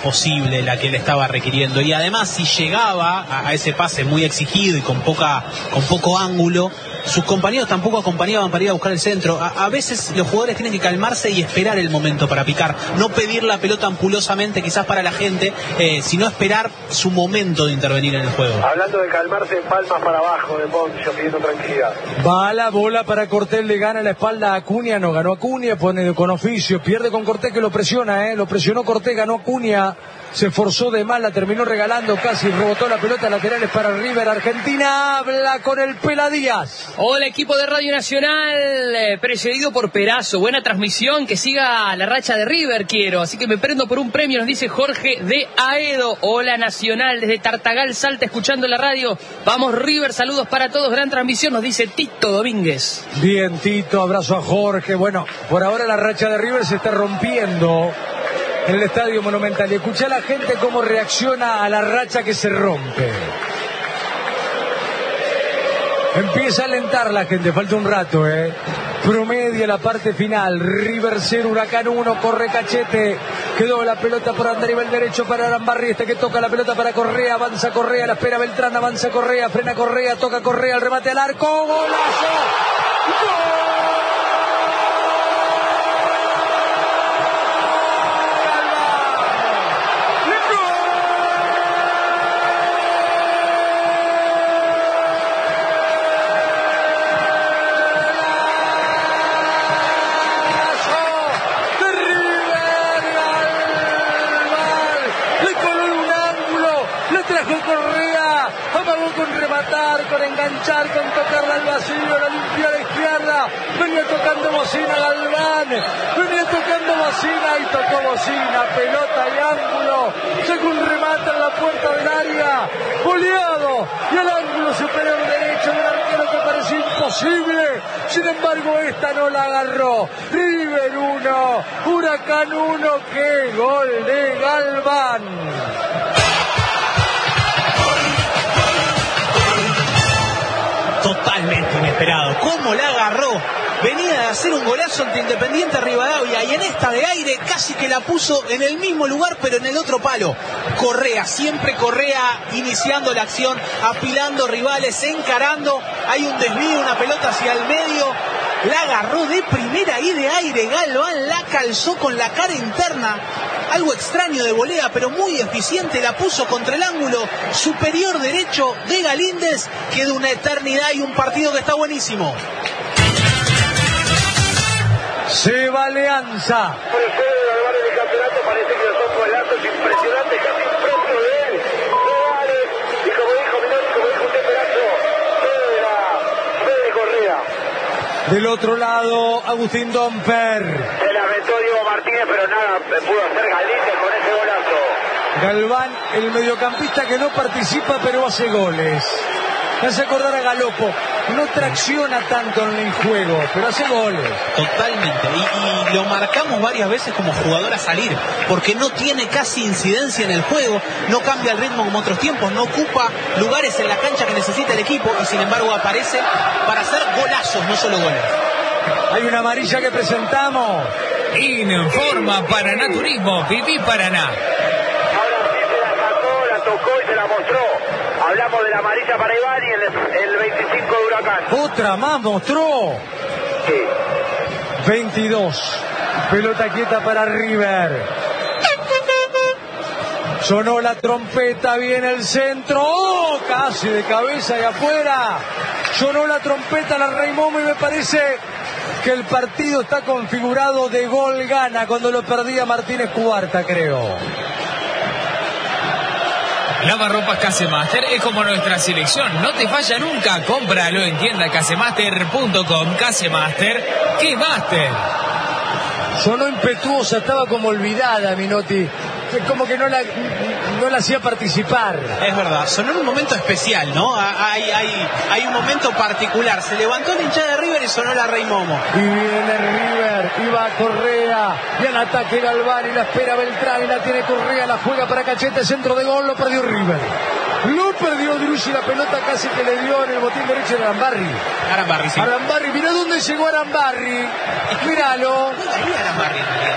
posible la que le estaba requiriendo, y además si llegaba a ese pase muy exigido y con poco ángulo, sus compañeros tampoco acompañaban para ir a buscar el centro. A veces los jugadores tienen que calmarse y esperar el momento para picar, no pedir la pelota ampulosamente quizás para la gente, sino esperar su momento de intervenir en el juego. Hablando de calmarse, palmas para abajo de Poncio pidiendo tranquilidad. Va la bola para Cortés, le gana la espalda a Acuña, no ganó Acuña, pone con oficio, pierde con Cortés que lo presiona, lo presionó Cortés, ganó Acuña. Se esforzó de mal, la terminó regalando, casi rebotó la pelota, laterales para River. Argentina habla con el Pela Díaz. Hola, equipo de Radio Nacional, precedido por Perazo. Buena transmisión, que siga la racha de River, quiero. Así que me prendo por un premio, nos dice Jorge de Aedo. Hola, Nacional, desde Tartagal, Salta, escuchando la radio. Vamos, River, saludos para todos, gran transmisión, nos dice Tito Domínguez. Bien, Tito, abrazo a Jorge. Bueno, por ahora la racha de River se está rompiendo en el Estadio Monumental. Y escuché a la gente cómo reacciona a la racha que se rompe. Empieza a alentar la gente, falta un rato, Promedia la parte final. River 0, Huracán 1, corre Cachete. Quedó la pelota por andar y va el derecho para Arambarri. Que toca la pelota para Correa. Avanza Correa, la espera Beltrán. Avanza Correa, frena Correa, toca Correa. El remate al arco. ¡Golazo! ¡Gol! Con enganchar, con tocarla al vacío, la limpió a la izquierda, venía tocando bocina Galván, venía tocando bocina y tocó bocina, pelota y ángulo, llegó un remate en la puerta del área, boleado, y al ángulo superior derecho del arquero que parecía imposible, sin embargo esta no la agarró. River 1, Huracán 1, ¡qué gol de Galván! Totalmente inesperado. ¿Cómo la agarró? Venía de hacer un golazo ante Independiente Rivadavia y en esta de aire casi que la puso en el mismo lugar pero en el otro palo. Correa, siempre Correa iniciando la acción, apilando rivales, encarando. Hay un desvío, una pelota hacia el medio. La agarró de primera y de aire. Galván la calzó con la cara interna. Algo extraño de volea, pero muy eficiente. La puso contra el ángulo superior derecho de Galíndez. Queda una eternidad y un partido que está buenísimo. Se va Alianza. Por el juego de Galván en el campeonato parece que son golazos impresionantes, casi propio de él. Reales, y como dijo Minotti, como dijo usted, Perazo, de Correa. Del otro lado, Agustín Domper. Se la metió Diego Martínez, pero nada pudo hacer Galíndez con ese golazo. Galván, el mediocampista que no participa pero hace goles. Me hace acordar a Galopo. No tracciona tanto en el juego, pero hace goles. Totalmente. Y lo marcamos varias veces como jugador a salir, porque no tiene casi incidencia en el juego, no cambia el ritmo como otros tiempos, no ocupa lugares en la cancha que necesita el equipo y sin embargo aparece para hacer golazos, no solo goles. Hay una amarilla que presentamos. Informa Paraná Turismo, Pipí Paraná. Ahora sí se la sacó, la tocó y se la mostró. Hablamos de la amarilla para Iván y el 25 de Huracán. Otra más mostró. Sí. 22. Pelota quieta para River. Sonó la trompeta, viene el centro. ¡Oh! Casi de cabeza y afuera. Sonó la trompeta, la Reymomo, y me parece que el partido está configurado de gol gana cuando lo perdía Martínez Cuarta, creo. Lavarropas Casemaster es como nuestra selección, no te falla nunca, cómpralo en tienda casemaster.com. Casemaster, ¿qué máster? Sonó impetuosa, estaba como olvidada Minotti, como que no la hacía participar. Es verdad, sonó en un momento especial, ¿no? Hay un momento particular. Se levantó la hinchada de River y sonó la Rey Momo. Y viene River, y va Correa, y al ataque Galván, y la espera Beltrán, y la tiene Correa, la juega para Cachete, centro de gol, lo perdió River. Lo perdió Drussi, la pelota casi que le dio en el botín derecho de Arambarri. Sí. Arambarri, mirá dónde llegó Arambarri. Míralo. Juega ahí Arambarri, juega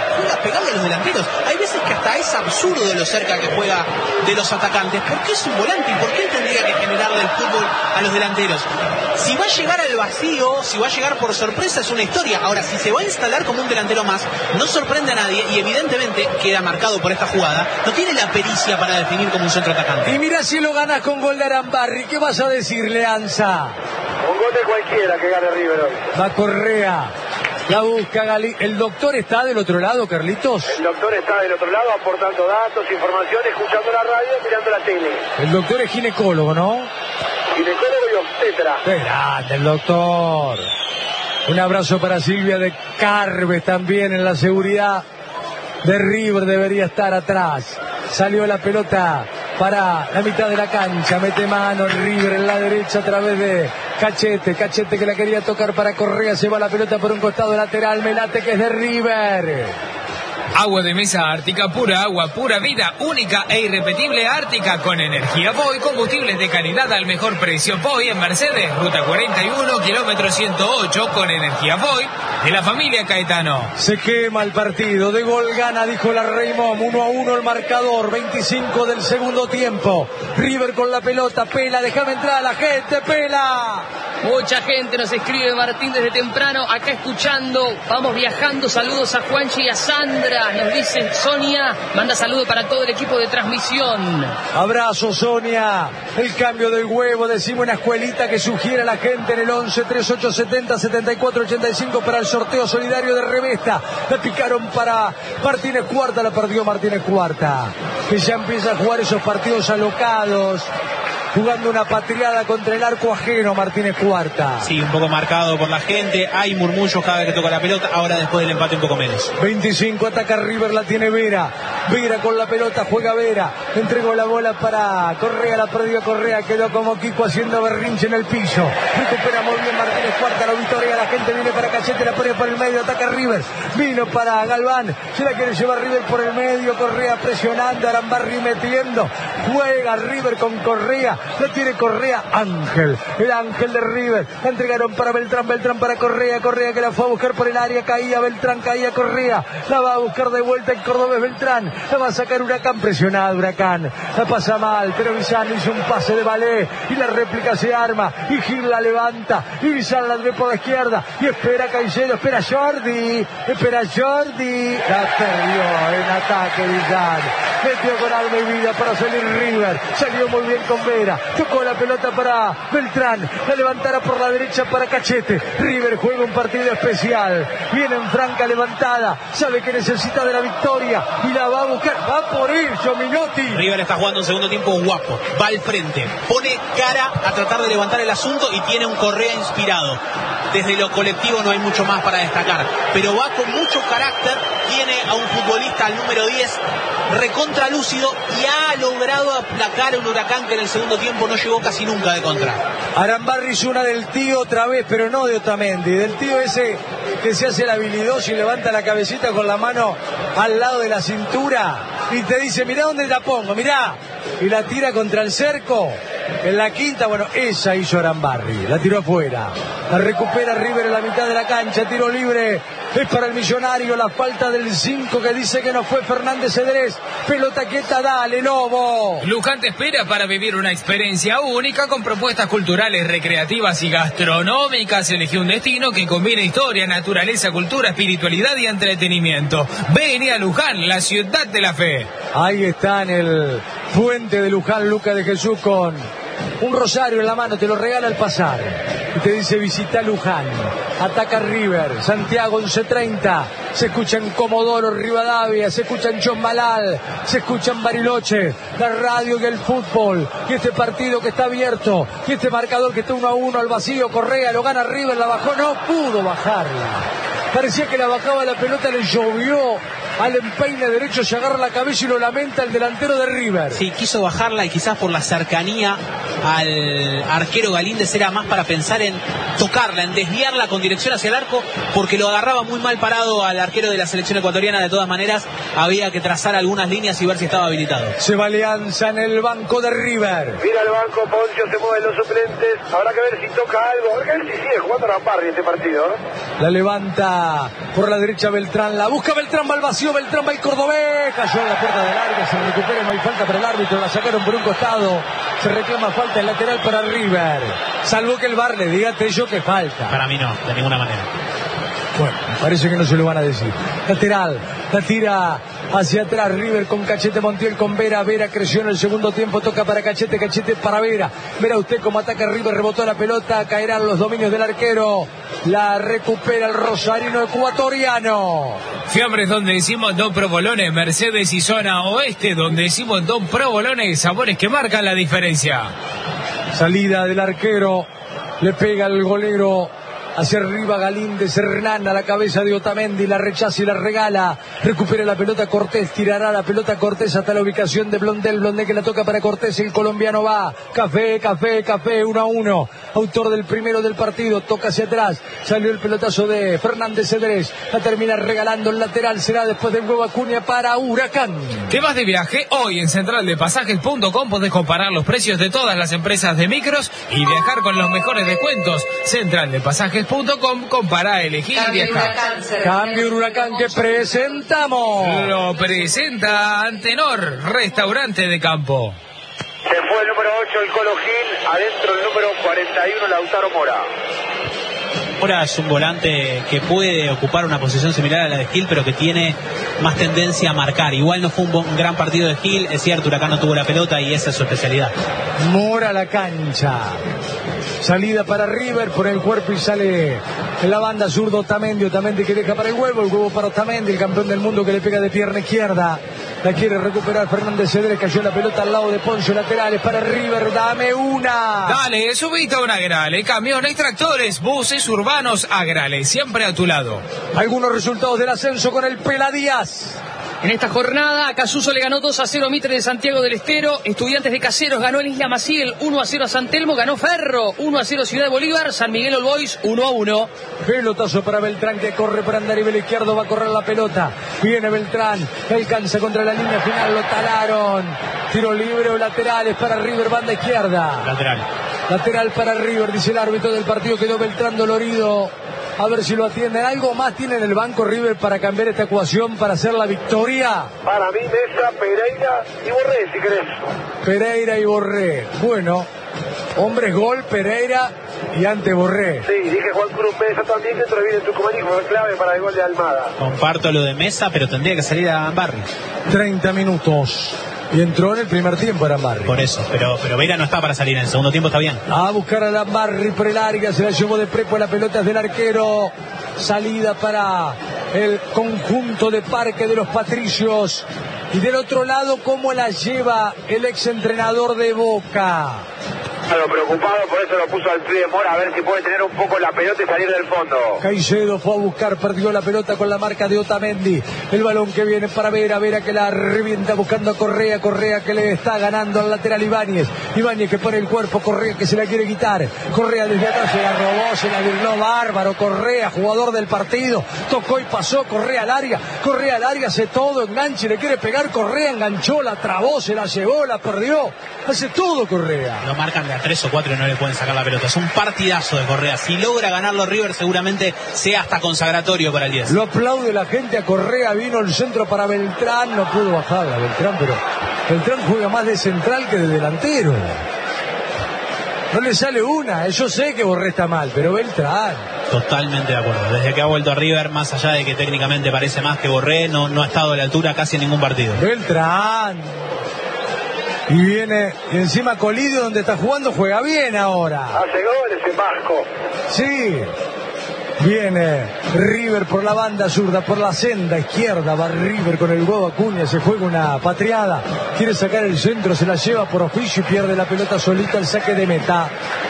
pegarle a los delanteros. Hay veces que hasta es absurdo de lo cerca que juega de los atacantes. ¿Por qué es un volante? ¿Y por qué él tendría que generarle el fútbol a los delanteros? Si va a llegar al vacío, si va a llegar por sorpresa, es una historia. Ahora, si se va a instalar como un delantero más, no sorprende a nadie y evidentemente queda marcado por esta jugada. No tiene la pericia para definir como un centro atacante. Y mira si lo ganas con gol de Arambarri. ¿Qué vas a decirle, Anza? Un gol de cualquiera que gane River hoy. Va Correa. La busca el doctor está del otro lado, Carlitos. El doctor está del otro lado aportando datos, información, escuchando la radio, mirando la tele. El doctor es ginecólogo, ¿no? Ginecólogo y obstetra. ¡Qué grande el doctor! Un abrazo para Silvia de Carves también en la seguridad de River, debería estar atrás. Salió la pelota para la mitad de la cancha, mete mano River en la derecha a través de Cachete que la quería tocar para Correa, se va la pelota por un costado lateral, Melate que es de River. Agua de mesa Ártica, pura agua, pura vida, única e irrepetible Ártica con energía Voy, combustibles de calidad al mejor precio. Voy en Mercedes, ruta 41, kilómetro 108, con energía Voy, de la familia Caetano. Se quema el partido, de gol gana, dijo la Raymond, 1-1 el marcador, 25 del segundo tiempo. River con la pelota, Pela, déjame entrar a la gente, Pela. Mucha gente nos escribe, Martín, desde temprano, acá escuchando, vamos viajando, saludos a Juanchi y a Sandra, nos dice Sonia, manda saludos para todo el equipo de transmisión. Abrazo, Sonia, el cambio del huevo, decimos una escuelita que sugiere a la gente en el 11-3870-7485 para el sorteo solidario de Revesta. La picaron para Martínez Cuarta, la perdió Martínez Cuarta, que ya empieza a jugar esos partidos alocados, jugando una patriada contra el arco ajeno, Martínez Cuarta. Sí, un poco marcado por la gente, hay murmullos cada vez que toca la pelota, ahora después del empate un poco menos. 25, ataca River, la tiene Vera con la pelota, juega Vera, entregó la bola para Correa, la perdió Correa, quedó como Kiko haciendo berrinche en el piso, recupera muy bien Martínez Cuarta, la victoria, la gente viene para Cachete, la pone por el medio, ataca River, vino para Galván, se la quiere llevar River por el medio, Correa presionando, Arambarri metiendo, juega River con Correa, la tiene Correa, Ángel, el ángel de River, la entregaron para Beltrán para Correa que la fue a buscar por el área, caía Beltrán, caía Correa, la va a buscar de vuelta el cordobés Beltrán, la va a sacar Huracán, presionado Huracán, la pasa mal, pero Bizán hizo un pase de ballet y la réplica se arma, y Gil la levanta, y Bizán la ve por la izquierda, y espera Caicedo, espera Jordi, la perdió en ataque Bizán, metió con alma y vida para salir River, salió muy bien con Vera, tocó la pelota para Beltrán, la levantará por la derecha para Cachete. River juega un partido especial, viene en franca levantada, sabe que necesita de la victoria y la va a buscar, va por ir Giombinotti. River está jugando un segundo tiempo guapo, va al frente, pone cara a tratar de levantar el asunto y tiene un Correa inspirado. Desde lo colectivo no hay mucho más para destacar, pero va con mucho carácter, tiene a un futbolista al número 10 recontra lúcido y ha logrado aplacar un Huracán que en el segundo tiempo no llegó casi nunca de contra. Arambarri hizo una del tío otra vez, pero no de Otamendi, del tío ese que se hace el habilidoso y levanta la cabecita con la mano al lado de la cintura y te dice, mirá dónde la pongo, mirá, y la tira contra el cerco. En la quinta, bueno, esa hizo Arambarri, la tiró afuera, la recupera River en la mitad de la cancha, tiro libre, es para el Millonario, la falta del 5 que dice que no fue Fernández Cedrés, pelota quieta, dale Lobo. Luján te espera para vivir una experiencia única con propuestas culturales, recreativas y gastronómicas. Elegí un destino que combina historia, naturaleza, cultura, espiritualidad y entretenimiento. Vení a Luján, la ciudad de la fe. Ahí está en el puente de Luján, Lucas de Jesús con un rosario en la mano, te lo regala al pasar y te dice visita Luján. Ataca River, Santiago 11:30, se escucha en Comodoro Rivadavia, se escucha en Chosmalal, se escucha en Bariloche, la radio y el fútbol, y este partido que está abierto, y este marcador que está 1-1 al vacío. Correa lo gana River, la bajó, no pudo bajarla, parecía que la bajaba la pelota, le llovió al empeine derecho, se agarra la cabeza y lo lamenta el delantero de River. Sí, quiso bajarla y quizás por la cercanía al arquero Galíndez era más para pensar en tocarla, en desviarla con dirección hacia el arco, porque lo agarraba muy mal parado al arquero de la selección ecuatoriana. De todas maneras, había que trazar algunas líneas y ver si estaba habilitado. Se va Alianza en el banco de River. Mira el banco, Poncio, se mueven los suplentes, habrá que ver si toca algo, porque él sí sigue jugando a Arambarri este partido, ¿no? La levanta por la derecha Beltrán, la busca Beltrán, va al vacío. Apareció Beltrán, va el cordobés. Cayó en la puerta del área. Se recupera, no hay falta para el árbitro. La sacaron por un costado. Se reclama falta en lateral para River. Salvo que el VAR le diga a Tello que falta. Para mí no, de ninguna manera. Bueno, parece que no se lo van a decir. Lateral, la tira hacia atrás River con Cachete, Montiel con Vera. Vera creció en el segundo tiempo, toca para Cachete, Cachete para Vera. Vera usted cómo ataca River, rebotó la pelota, caerán los dominios del arquero. La recupera el rosarino ecuatoriano. Fiambres donde decimos Don Provolone, Mercedes y zona oeste donde decimos Don Provolone, sabores que marcan la diferencia. Salida del arquero, le pega el golero. Hacia arriba Galíndez, Hernán a la cabeza de Otamendi, la rechaza y la regala. Recupera la pelota Cortés, tirará la pelota Cortés hasta la ubicación de Blondel. Blondel que la toca para Cortés, el colombiano va. Café, 1-1. Autor del primero del partido, toca hacia atrás. Salió el pelotazo de Fernández Cedrés. La termina regalando el lateral, será después del huevo Acuña para Huracán. ¿Te vas de viaje? Hoy en centraldepasajes.com podés comparar los precios de todas las empresas de micros y viajar con los mejores descuentos. Centraldepasajes.com, compara, elegir y viajar. Cambio Huracán que presentamos. Lo presenta Antenor, restaurante de campo. Se fue el número 8, el Colo Gil. Adentro el número 41, Lautaro Mora. Mora es un volante que puede ocupar una posición similar a la de Gil, pero que tiene más tendencia a marcar. Igual no fue un gran partido de Gil, es cierto, Huracán no tuvo la pelota y esa es su especialidad. Mora a la cancha. Salida para River por el cuerpo y sale en la banda zurdo Otamendi. Otamendi que deja para el huevo para Otamendi, el campeón del mundo que le pega de pierna izquierda. La quiere recuperar Fernández Cedrés, cayó la pelota al lado de Poncio, laterales para River, dame una. Dale, subite a un Agrale, camiones, tractores, buses urbanos, Agrale, siempre a tu lado. Algunos resultados del ascenso con el Pela Díaz. En esta jornada, Casuso le ganó 2-0 a Mitre de Santiago del Estero. Estudiantes de Caseros ganó el Isla Maciel 1-0 a San Telmo. Ganó Ferro 1-0 Ciudad de Bolívar. San Miguel All Boys 1-1. Pelotazo para Beltrán que corre por andarivel izquierdo. Va a correr la pelota. Viene Beltrán. Alcanza contra la línea final. Lo talaron. Tiro libre o laterales para River. Banda izquierda. Lateral para River. Dice el árbitro del partido. Quedó Beltrán dolorido. A ver si lo atienden. ¿Algo más tiene en el banco River para cambiar esta ecuación, para hacer la victoria? Para mí, Mesa, Pereira y Borré, si querés. Pereira y Borré. Bueno, hombres gol, Pereira y ante Borré. Sí, dije Juan Cruz Mesa también, dentro de tu comunismo, fue clave para el gol de Almada. Comparto lo de Mesa, pero tendría que salir a Barry. 30 minutos. Y entró en el primer tiempo Arambarri. Por eso, pero Vera no está para salir, en el segundo tiempo está bien. A buscar a Arambarri por el área, se la llevó de prepo, la pelota es del arquero. Salida para el conjunto de Parque de los Patricios. Y del otro lado, ¿cómo la lleva el exentrenador de Boca? Claro, preocupado, por eso lo puso al pie de Mora, a ver si puede tener un poco la pelota y salir del fondo. Caicedo fue a buscar, perdió la pelota con la marca de Otamendi. El balón que viene para Vera, Vera que la revienta buscando a Correa, Correa que le está ganando al lateral Ibáñez. Ibáñez que pone el cuerpo, Correa que se la quiere quitar. Correa desde atrás se la robó, se la virló bárbaro. Correa, jugador del partido, tocó y pasó, Correa al área, hace todo, enganche, le quiere pegar, Correa enganchó, la trabó, se la llevó, la perdió, hace todo Correa. Lo marcan de a 3 o 4 y no le pueden sacar la pelota. Es un partidazo de Correa. Si logra ganarlo River, seguramente sea hasta consagratorio para el 10. Lo aplaude la gente a Correa. Vino el centro para Beltrán. No pudo bajarla Beltrán, pero Beltrán juega más de central que de delantero. No le sale una. Yo sé que Borré está mal, pero Beltrán. Totalmente de acuerdo. Desde que ha vuelto a River, más allá de que técnicamente parece más que Borré, no ha estado a la altura casi en ningún partido. Beltrán. Y viene y encima Colidio, donde está jugando, juega bien ahora. Hace goles en Vasco. Sí. Viene River por la banda zurda, por la senda izquierda. Va River con el huevo Acuña, se juega una patriada. Quiere sacar el centro, se la lleva por oficio y pierde la pelota solita, el saque de meta.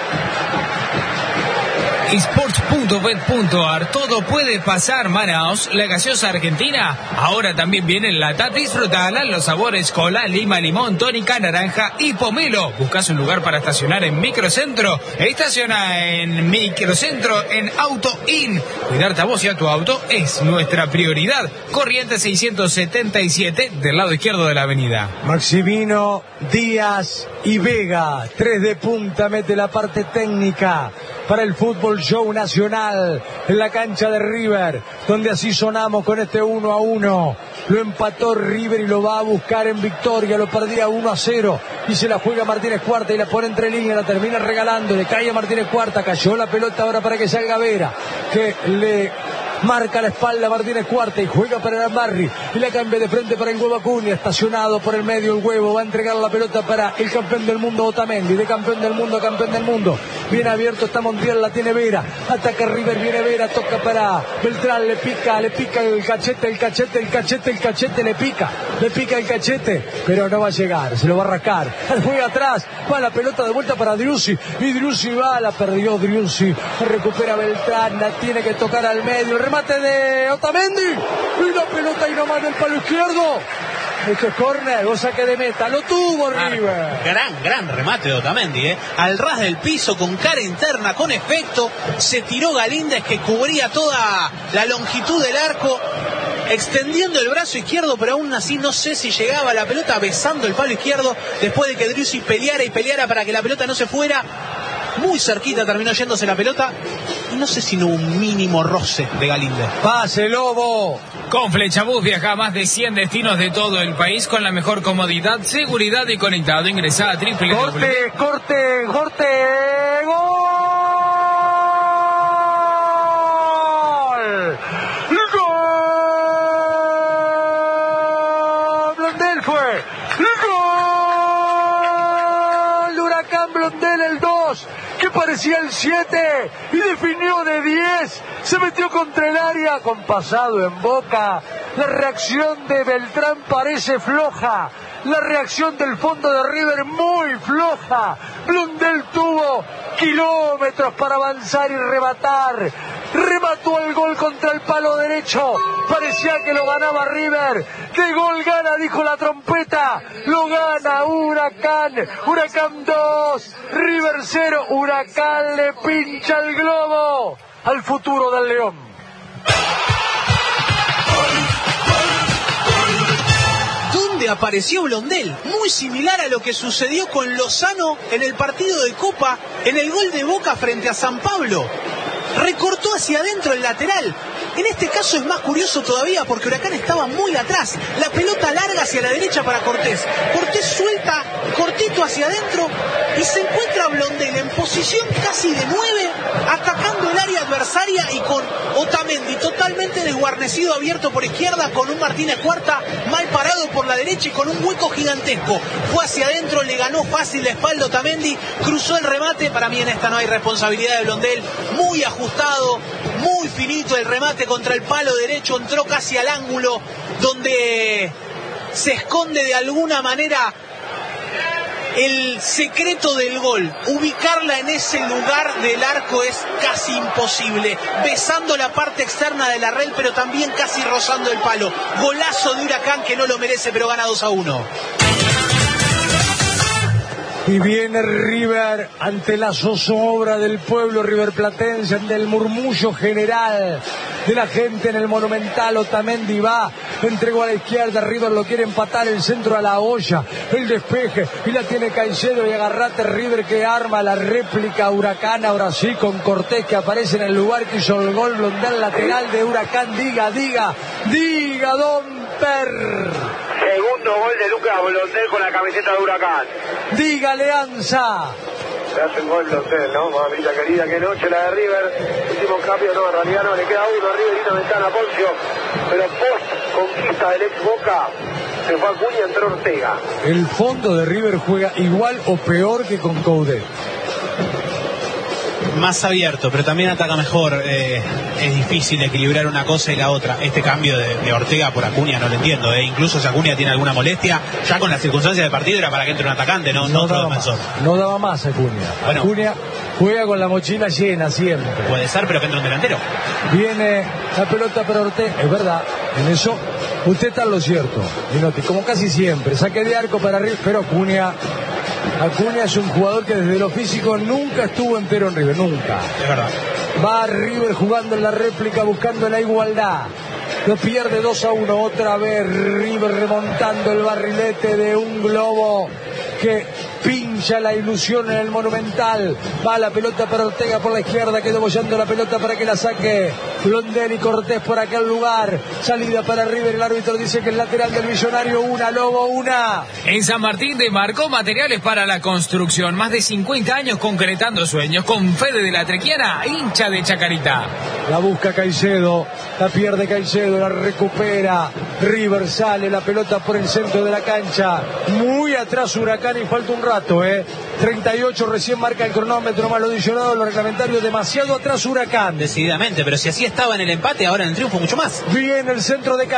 Sports.bet.ar, todo puede pasar, Manaos, la gaseosa argentina. Ahora también viene en lata, disfrutala, los sabores cola, lima, limón, tónica, naranja y pomelo. Buscas un lugar para estacionar en Microcentro. Estaciona en Microcentro en Auto In. Cuidarte a vos y a tu auto es nuestra prioridad. Corriente 677 del lado izquierdo de la avenida. Maximino, Díaz y Vega, 3 de punta, mete la parte técnica. para el Fútbol Show Nacional en la cancha de River, donde así sonamos con este 1-1. Lo empató River y lo va a buscar en victoria. Lo perdía 1-0 y se la juega Martínez Cuarta y la pone entre líneas, la termina regalando, le cae a Martínez Cuarta, cayó la pelota ahora para que salga Vera, que le marca la espalda a Martínez Cuarta y juega para Barri y la cambia de frente para el Huevo Acuña, estacionado por el medio el Huevo, va a entregar la pelota para el campeón del mundo Otamendi, de campeón del mundo a campeón del mundo, bien abierto está Montiel, la tiene Vera, ataca River, viene Vera, toca para Beltrán, le pica el cachete, le pica el cachete, pero no va a llegar, se lo va a arrancar, juega atrás, va la pelota de vuelta para Driussi, y Driussi va, la perdió Driussi, recupera Beltrán, la tiene que tocar al medio, el remate de Otamendi, y la pelota y nomás del palo izquierdo. Esto es córner o saque de meta, lo tuvo River. Gran remate de Otamendi, al ras del piso, con cara interna, con efecto, se tiró Galíndez, que cubría toda la longitud del arco, extendiendo el brazo izquierdo, pero aún así no sé si llegaba la pelota, besando el palo izquierdo, después de que Driussi peleara para que la pelota no se fuera. Muy cerquita terminó yéndose la pelota y no sé si no hubo un mínimo roce de Galíndez. Pase Lobo. Con Flechabús viaja a más de 100 destinos de todo el país con la mejor comodidad, seguridad y conectado. Ingresá a Corte, gol. Blondel fue. Gol. Huracán Blondel el 2. Que parecía el 7 y definió de 10, se metió contra el área con pasado en Boca. La reacción de Beltrán parece floja, la reacción del fondo de River muy floja. Blondel tuvo kilómetros para avanzar y rematar, remató el gol contra el palo derecho, parecía que lo ganaba River. ¿Qué gol gana? Dijo la trompeta. Lo gana Huracán 2, River 0. Huracán le pincha el globo al futuro del León. ¿Dónde apareció Blondel? Muy similar a lo que sucedió con Lozano en el partido de Copa, en el gol de Boca frente a San Pablo. Recortó hacia adentro el lateral. En este caso es más curioso todavía porque Huracán estaba muy atrás. La pelota larga hacia la derecha para Cortés. Cortés suelta cortito hacia adentro y se encuentra Blondel en posición casi de 9, atacando el área adversaria y con Otamendi totalmente desguarnecido, abierto por izquierda, con un Martínez Cuarta mal parado por la derecha y con un hueco gigantesco. Fue hacia adentro, le ganó fácil la espalda Otamendi, cruzó el remate. Para mí en esta no hay responsabilidad de Blondel. Muy ajustado, muy finito el remate contra el palo derecho, entró casi al ángulo donde se esconde de alguna manera el secreto del gol. Ubicarla en ese lugar del arco es casi imposible, besando la parte externa de la red, pero también casi rozando el palo. Golazo de Huracán que no lo merece, pero gana 2-1. Y viene River ante la zozobra del pueblo riverplatense, ante el murmullo general de la gente en el Monumental. Otamendi va, entregó a la izquierda, River lo quiere empatar, el centro a la olla, el despeje, y la tiene Caicedo y agarrate River que arma la réplica Huracán, ahora sí con Cortés que aparece en el lugar que hizo el gol. Blondel lateral de Huracán, diga Don Per. Segundo gol de Lucas Blondel con la camiseta de Huracán. Diga Alianza. Se hace un gol Blondel, ¿no? Mamita querida, qué noche la de River. Último cambio, no, en realidad no, le queda uno a River y una ventana a Poncio. Pero post conquista del ex Boca, se fue Acuña, entró Ortega. El fondo de River juega igual o peor que con Coudet. Más abierto, pero también ataca mejor. Es difícil equilibrar una cosa y la otra. Este cambio de Ortega por Acuña no lo entiendo. Incluso si Acuña tiene alguna molestia, ya con las circunstancias del partido era para que entre un atacante, no otro defensor. No daba más Acuña. Bueno, Acuña juega con la mochila llena siempre. Puede ser, pero que entre un delantero. Viene la pelota para Ortega, es verdad, en eso usted está en lo cierto, Minotti, como casi siempre, saque de arco para River, pero Acuña es un jugador que desde lo físico nunca estuvo entero en River, nunca. Es verdad. Va River jugando en la réplica, buscando la igualdad. Lo pierde 2-1, otra vez River remontando el barrilete de un globo que pincha la ilusión en el Monumental. Va la pelota para Ortega por la izquierda, quedó bollando la pelota para que la saque Blondel y Cortés por aquel lugar. Salida para River, el árbitro dice que es lateral del Millonario. Una, Lobo, una. En San Martín demarcó materiales para la construcción. Más de 50 años concretando sueños. Con Fede de la Trequiana, hincha de Chacarita. La busca Caicedo, la pierde Caicedo, la recupera River, sale la pelota por el centro de la cancha, muy atrás Huracán y falta un rato, 38 recién marca el cronómetro, más lo adicionado, lo reglamentario, demasiado atrás Huracán. Decididamente, pero si así estaba en el empate, ahora en el triunfo mucho más. Viene el centro de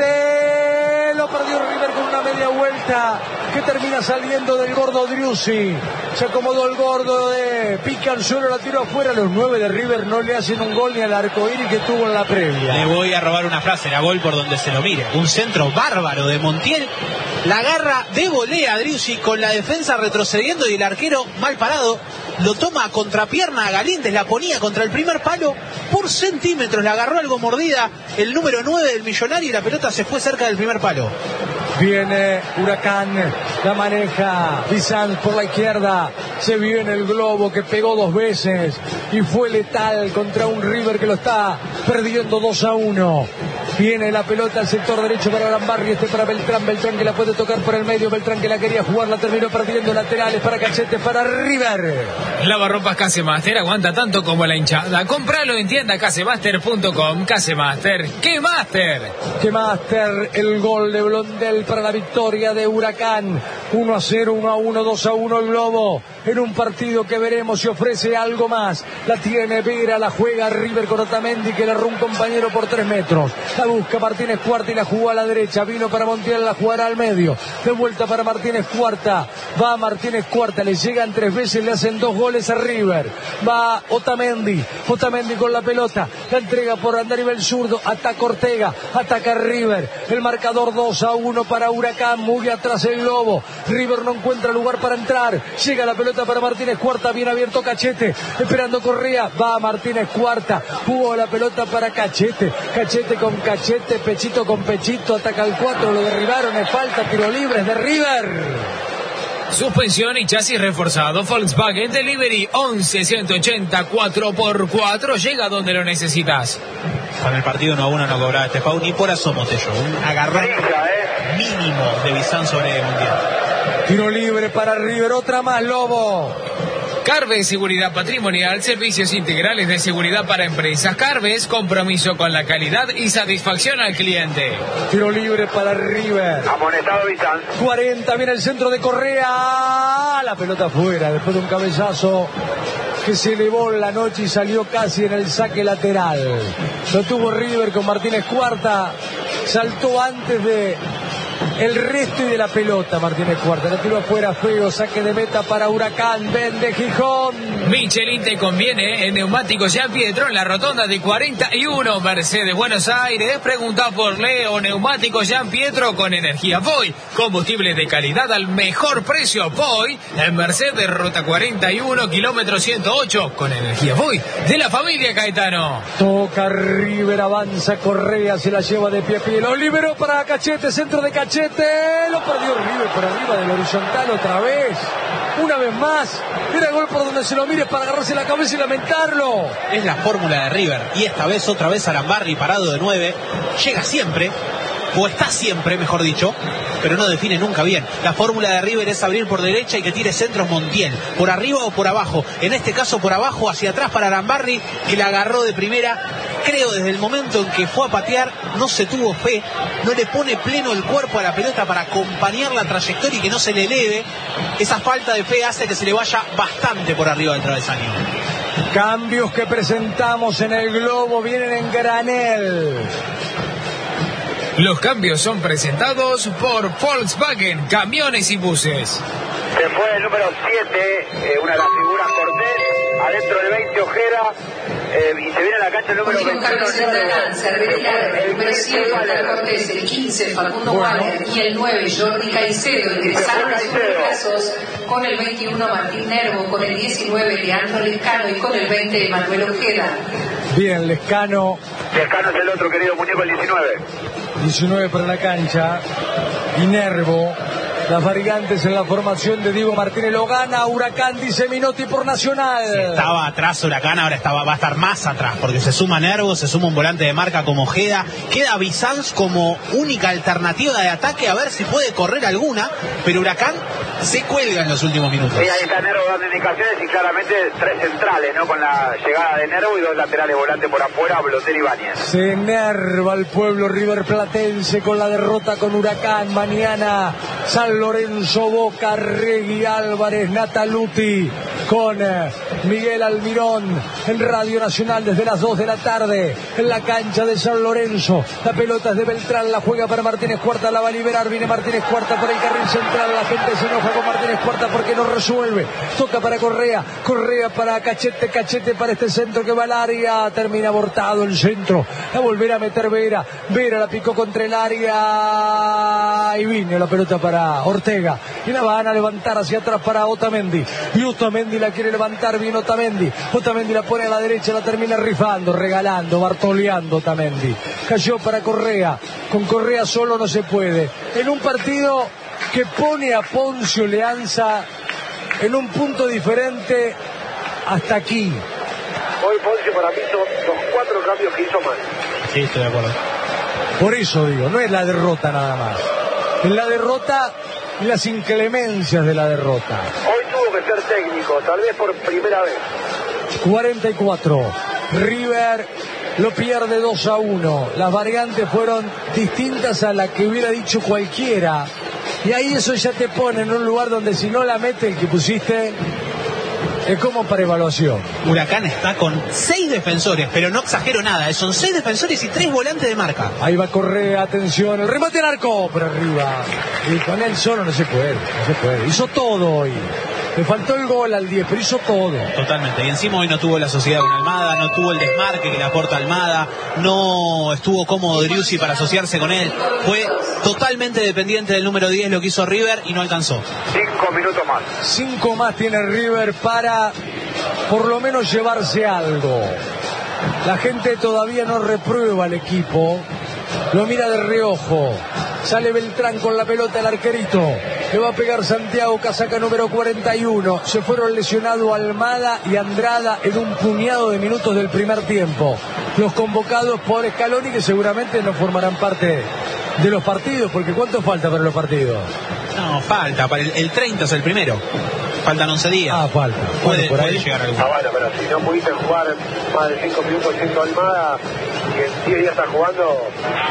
Cachete, lo perdió River con una media vuelta que termina saliendo del gordo Driussi. Se acomodó el gordo pica al suelo, la tiró afuera. Los 9 de River no le hacen un gol ni al arcoíris que tuvo en la previa. Le voy a robar una frase, era gol por donde se lo mire. Un centro bárbaro de Montiel, la agarra de volea a Driussi con la defensa retrocediendo y el arquero mal parado lo toma a contrapierna a Galíndez, la ponía contra el primer palo por centímetros, la agarró algo mordida el número 9 del Millonario y la pelota se fue cerca del primer palo. Viene Huracán, la maneja Bizanz por la izquierda, se viene el globo que pegó 2 veces y fue letal contra un River que lo está perdiendo 2-1. Viene la pelota al sector derecho para Arambarri, para Beltrán, Beltrán que la puede tocar por el medio, Beltrán que la quería jugar, la terminó perdiendo, laterales para Cachete, para River. Lavarropas Casemaster aguanta tanto como la hinchada. Compralo en tienda casemaster.com. Casemaster, ¡qué máster! ¡Qué máster! El gol de Blondel para la victoria de Huracán. 1-0, 1-1, 2-1 el globo. En un partido que veremos si ofrece algo más. La tiene Vera, la juega River con Otamendi que le erró un compañero por 3 metros. La busca Martínez Cuarta y la jugó a la derecha. Vino para Montiel, la jugará al medio. De vuelta para Martínez Cuarta. Va Martínez Cuarta, le llegan 3 veces, le hacen 2 goles a River. Va Otamendi. Otamendi con la pelota. La entrega por Andarivel zurdo. Ataca Ortega. Ataca River. El marcador 2-1 para Huracán. Muy atrás el globo. River no encuentra lugar para entrar. Llega la pelota para Martínez Cuarta. Bien abierto Cachete. Esperando Correa. Va Martínez Cuarta. Jugó la pelota para Cachete. Cachete con Cachete. Pechito con Pechito. Ataca el 4. Lo derribaron. Es falta. Tiro libre de River. Suspensión y chasis reforzado. Volkswagen Delivery 11-180 4x4. Llega donde lo necesitas. Con el partido 1-1 no cobraba este Pau ni por asomo Tello. Un agarrón mínimo de Bizanz sobre Montiel. Tiro libre para River. Otra más, Lobo. Carves Seguridad Patrimonial, servicios integrales de seguridad para empresas. Carves, compromiso con la calidad y satisfacción al cliente. Tiro libre para River. Amonestado Bizanz. 40, viene el centro de Correa. La pelota afuera, después de un cabezazo que se elevó en la noche y salió casi en el saque lateral. Lo tuvo River con Martínez Cuarta. Saltó antes de el resto y de la pelota Martínez Cuarta. La tiró afuera feo, saque de meta para Huracán. Vende Gijón. Michelin te conviene en neumáticos Gian Pietro en la rotonda de 41 Mercedes Buenos Aires. Pregunta por Leo. Neumáticos Gian Pietro con energía Voy. Combustible de calidad al mejor precio Voy. En Mercedes Ruta 41 kilómetro 108 con energía Voy de la familia Caetano. Toca River, avanza Correa, se la lleva de pie a pie. Lo liberó para Cachete, centro de Cachete. Lo perdió River por arriba del horizontal otra vez. Una vez más. Era gol por donde se lo mire para agarrarse la cabeza y lamentarlo. Es la fórmula de River. Y esta vez, otra vez Arambarri parado de 9. Llega siempre. O está siempre, mejor dicho, pero no define nunca bien. La fórmula de River es abrir por derecha y que tire centros Montiel, por arriba o por abajo. En este caso por abajo, hacia atrás para Arambarri, que la agarró de primera. Creo desde el momento en que fue a patear, no se tuvo fe, no le pone pleno el cuerpo a la pelota para acompañar la trayectoria y que no se le eleve. Esa falta de fe hace que se le vaya bastante por arriba del travesaño. Cambios que presentamos en el globo vienen en granel. Los cambios son presentados por Volkswagen, camiones y buses. Se fue el número 7, una de las figuras Cortés, adentro del 20 Ojera, y se viene a la cancha el número 21. Se retira el número 7, Walter Cortés, el 15, Facundo Waller, y el 9, Jordi Caicedo. Ingresaron a sus reemplazos con el 21, Martín Nervo, con el 19, Leandro Lescano, y con el 20, Manuel Ojeda. Bien, Lescano. Lescano es el otro querido muñeco, el 19. 19 para la cancha. Y Nervo Las variantes en la formación de Diego Martínez. Lo gana Huracán, dice Minotti por Nacional. Si estaba atrás Huracán, ahora va a estar más atrás, porque se suma Nervo, se suma un volante de marca como Ojeda. Queda Bizanz como única alternativa de ataque, a ver si puede correr alguna, pero Huracán se cuelga en los últimos minutos. Y ahí está Nervo dando indicaciones y claramente 3 centrales, ¿no? Con la llegada de Nervo y 2 laterales volantes por afuera, Blotel y Báñez. Se enerva el pueblo riverplatense con la derrota con Huracán. Mañana San Lorenzo, Boca, Regui, Álvarez, Nataluti con Miguel Almirón en Radio Nacional desde las 2 de la tarde en la cancha de San Lorenzo. La pelota es de Beltrán, la juega para Martínez Cuarta, la va a liberar, viene Martínez Cuarta por el carril central, la gente se enoja con Martínez Cuarta porque no resuelve, toca para Correa, Correa para Cachete, Cachete para este centro que va al área, termina abortado el centro, a volver a meter Vera, Vera la picó contra el área y vino la pelota para Ortega y la van a levantar hacia atrás para Otamendi, y Otamendi la quiere levantar, bien Otamendi la pone a la derecha, la termina rifando, regalando, bartoleando Otamendi, cayó para Correa, con Correa solo no se puede, en un partido que pone a Poncio Leanza en un punto diferente hasta aquí. Hoy Poncio para mí son los 4 cambios que hizo mal. Sí, estoy de acuerdo. Por eso digo, no es la derrota nada más, es la derrota y las inclemencias de la derrota. Hoy tuvo que ser técnico, tal vez por primera vez. 44, River lo pierde 2-1, las variantes fueron distintas a la que hubiera dicho cualquiera, y ahí eso ya te pone en un lugar donde si no la mete el que pusiste, es como para evaluación. Huracán está con 6 defensores, pero no exagero nada, son 6 defensores y 3 volantes de marca. Ahí va Correa, atención, el remate al arco, por arriba, y con él solo no se puede, hizo todo hoy. Le faltó el gol al 10, pero hizo todo. Totalmente, y encima hoy no tuvo la sociedad con Almada, no tuvo el desmarque que le aporta Almada, no estuvo cómodo Driussi para asociarse con él, fue totalmente dependiente del número 10 lo que hizo River y no alcanzó. 5 minutos más. 5 más tiene River para por lo menos llevarse algo. La gente todavía no reprueba al equipo, lo mira de reojo. Sale Beltrán con la pelota, el arquerito. Le va a pegar Santiago, casaca número 41. Se fueron lesionados Almada y Andrada en un puñado de minutos del primer tiempo. Los convocados por Scaloni, que seguramente no formarán parte de los partidos, porque ¿cuánto falta para los partidos? No, falta, para el 30 es el primero. Faltan 11 días. Ah, falta. Puede llegar a alguno. Bueno, pero si no pudiste jugar más de 5 minutos siendo Almada y en 10 días está jugando,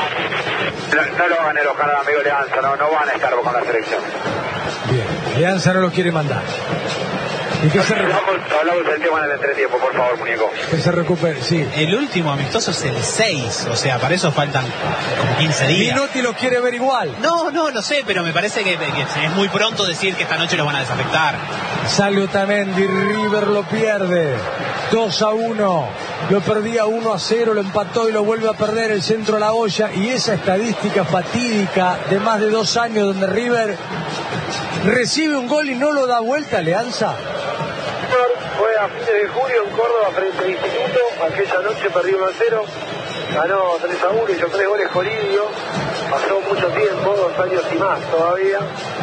no lo van a enojar al amigo Leanza, no van a estar con la selección. Bien, Leanza no lo quiere mandar. Y que se hablamos del tema en el entretiempo, por favor, muñeco. Que se recupere, sí. El último amistoso es el 6, o sea, para eso faltan como 15 días. Minotti lo quiere ver igual. No lo sé, pero me parece que es muy pronto decir que esta noche los van a desafectar. Sale Otamendi, River lo pierde 2-1, lo perdía 1-0, lo empató y lo vuelve a perder el centro a la olla, y esa estadística fatídica de más de 2 años donde River recibe un gol y no lo da vuelta, Leanza. Fue a fines de julio en Córdoba frente al Instituto, aquella noche perdió 1-0, ganó 3-1, hizo 3 goles Colidio, pasó mucho tiempo, 2 años y más todavía.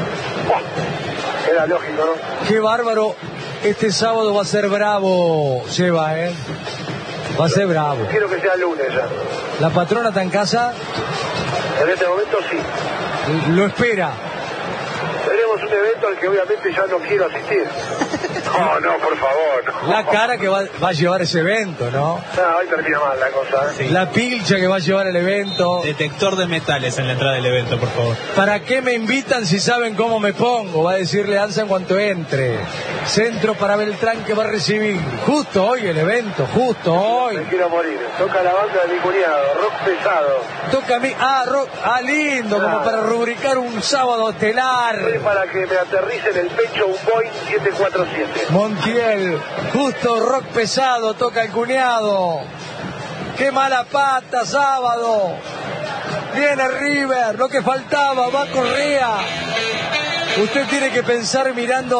Era lógico, ¿no? Qué bárbaro, este sábado va a ser bravo, Seba, va a ser bravo. Quiero que sea el lunes ya. ¿La patrona está en casa? En este momento sí. Lo espera. Tenemos un evento al que obviamente ya no quiero asistir. No, por favor. No. La cara que va a llevar ese evento, ¿no? No, hoy termina mal la cosa. Sí. La pilcha que va a llevar el evento. Detector de metales en la entrada del evento, por favor. ¿Para qué me invitan si saben cómo me pongo? Va a decir Leanza en cuanto entre. Centro para Beltrán que va a recibir. Justo hoy el evento, justo hoy. Me quiero morir. Toca la banda de mi cuñado, rock pesado. Toca a mí, rock, lindo, claro. Como para rubricar un sábado estelar. Es para que me aterrice en el pecho un Boeing 747. Montiel, justo rock pesado, toca el cuñado. Qué mala pata, sábado. Viene River, lo que faltaba, va Correa. Usted tiene que pensar mirando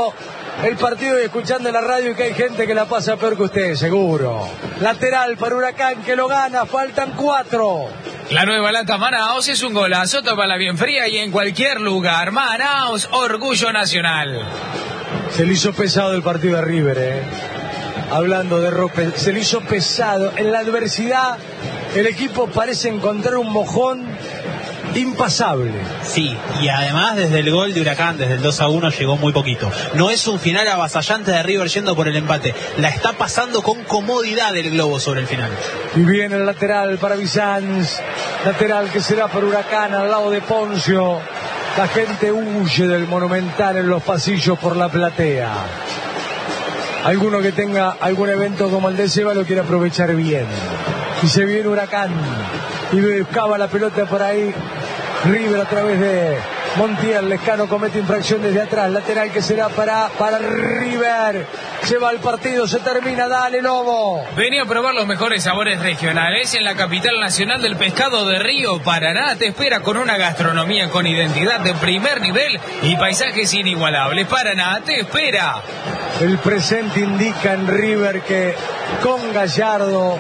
el partido y escuchando en la radio que hay gente que la pasa peor que usted, seguro. Lateral para Huracán que lo gana, faltan 4. La nueva lata Manaos es un golazo, tómala bien fría y en cualquier lugar. Manaos, orgullo nacional. Se le hizo pesado el partido de River, Hablando de ropa, se le hizo pesado. En la adversidad, el equipo parece encontrar un mojón impasable. Sí, y además desde el gol de Huracán, desde el 2-1, llegó muy poquito. No es un final avasallante de River yendo por el empate. La está pasando con comodidad el globo sobre el final. Y viene el lateral para Bizanz. Lateral que será para Huracán al lado de Poncio. La gente huye del Monumental en los pasillos por la platea. Alguno que tenga algún evento como el de Seba lo quiere aprovechar bien. Y se viene Huracán. Y buscaba la pelota por ahí. River a través de Montiel. Lescano comete infracción desde atrás. Lateral que será para River. Se va el partido, se termina. Dale, Lobo. Venía a probar los mejores sabores regionales en la capital nacional del pescado de Río Paraná. Te espera con una gastronomía con identidad de primer nivel y paisajes inigualables. Paraná te espera. El presente indica en River que con Gallardo,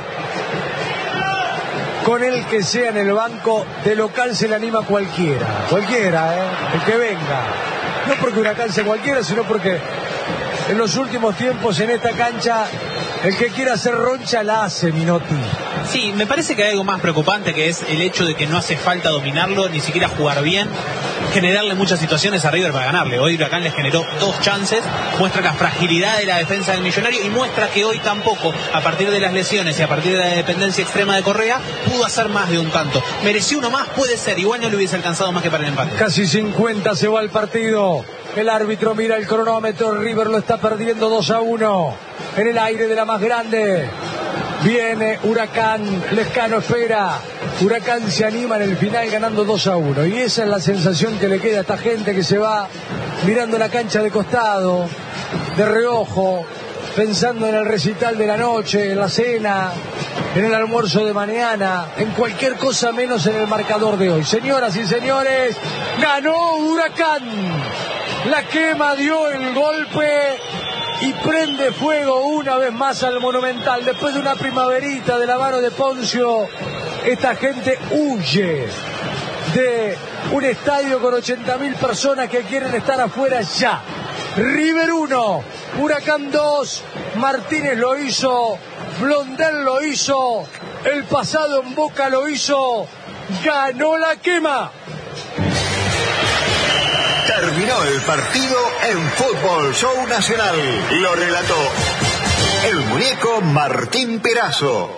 con el que sea en el banco, de local se le anima cualquiera, el que venga. No porque Huracán sea cualquiera, sino porque en los últimos tiempos en esta cancha, el que quiera hacer roncha la hace, Minotti. Sí, me parece que hay algo más preocupante, que es el hecho de que no hace falta dominarlo, ni siquiera jugar bien, generarle muchas situaciones a River para ganarle. Hoy Huracán les generó 2 chances, muestra la fragilidad de la defensa del Millonario y muestra que hoy tampoco, a partir de las lesiones y a partir de la dependencia extrema de Correa, pudo hacer más de un tanto. Mereció uno más, puede ser, igual no le hubiese alcanzado más que para el empate. Casi 50 se va el partido. El árbitro mira el cronómetro, River lo está perdiendo 2-1. En el aire de la más grande. Viene Huracán, Lescano espera. Huracán se anima en el final ganando 2-1. Y esa es la sensación que le queda a esta gente que se va mirando la cancha de costado, de reojo, pensando en el recital de la noche, en la cena, en el almuerzo de mañana, en cualquier cosa menos en el marcador de hoy. Señoras y señores, ganó Huracán. La quema dio el golpe y prende fuego una vez más al Monumental. Después de una primaverita de la mano de Poncio, esta gente huye de un estadio con 80.000 personas que quieren estar afuera ya. River 1, Huracán 2, Martínez lo hizo, Blondel lo hizo, el pasado en Boca lo hizo, ganó la quema. Terminó el partido en Fútbol Show Nacional. Lo relató el muñeco Martín Perazo.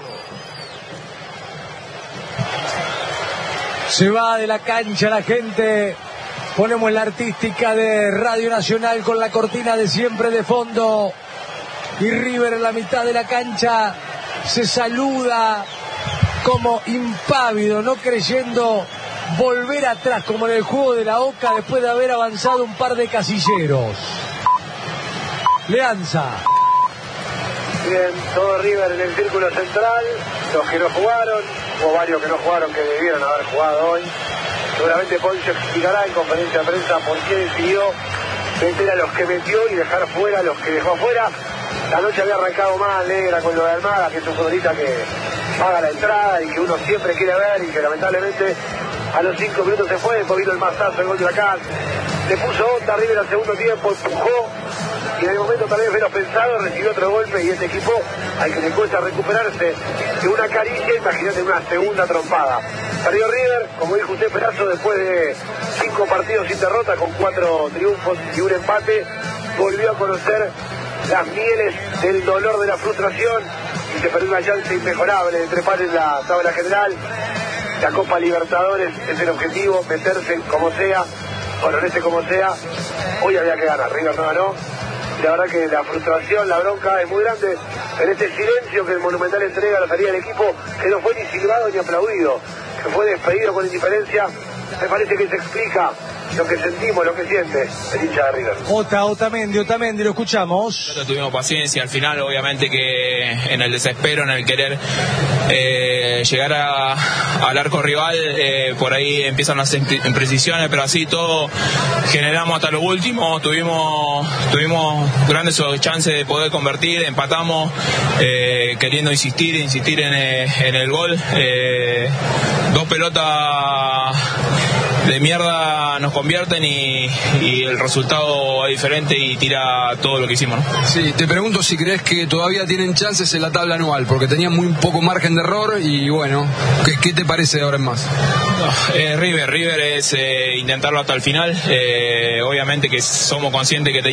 Se va de la cancha la gente. Ponemos la artística de Radio Nacional con la cortina de siempre de fondo. Y River en la mitad de la cancha se saluda como impávido, no creyendo volver atrás, como en el juego de la Oca, después de haber avanzado un par de casilleros. Leanza. Bien, todo River en el círculo central. Los que no jugaron, o varios que no jugaron que debieron haber jugado hoy. Seguramente Poncio explicará en conferencia de prensa por qué decidió meter a los que metió y dejar fuera a los que dejó afuera. La noche había arrancado más negra con lo de Almada, que es un futbolista que paga la entrada y que uno siempre quiere ver y que lamentablemente a los 5 minutos se fue, después vino el mazazo, el gol de Huracán. Le puso onda River al segundo tiempo, empujó y en el momento tal vez menos pensado recibió otro golpe y este equipo al que le cuesta recuperarse de una caricia, imagínate una segunda trompada. Perdió River, como dijo usted Perazo, después de 5 partidos sin derrota con 4 triunfos y un empate, volvió a conocer las mieles del dolor de la frustración y se perdió una chance inmejorable de trepar en la tabla general. La Copa Libertadores es el objetivo, meterse como sea, bueno, en este como sea, hoy había que ganar, River no ganó, y la verdad que la frustración, la bronca es muy grande en este silencio que el Monumental entrega a la salida del equipo, que no fue ni silbado ni aplaudido, que fue despedido con indiferencia. Me parece que se explica lo que sentimos, lo que siente el hincha de River. Otamendi, lo escuchamos. Nosotros tuvimos paciencia al final, obviamente que en el desespero, en el querer llegar al arco rival, por ahí empiezan las imprecisiones, pero así todo generamos hasta lo último, tuvimos grandes chances de poder convertir, empatamos, queriendo insistir en el gol, dos pelotas de mierda nos convierten y el resultado es diferente y tira todo lo que hicimos, ¿no? Sí, te pregunto si crees que todavía tienen chances en la tabla anual, porque tenían muy poco margen de error y bueno, ¿qué te parece de ahora en más? No, River es intentarlo hasta el final, obviamente que somos conscientes que